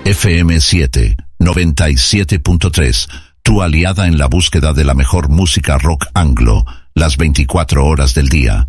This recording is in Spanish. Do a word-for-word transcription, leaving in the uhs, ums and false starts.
F M siete, noventa y siete punto tres, tu aliada en la búsqueda de la mejor música rock anglo, las veinticuatro horas del día.